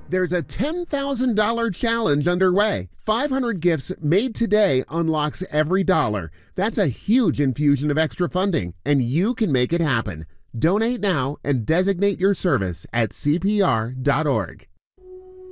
There's a $10,000 challenge underway. 500 gifts made today unlocks every dollar. That's a huge infusion of extra funding, and you can make it happen. Donate now and designate your service at CPR.org.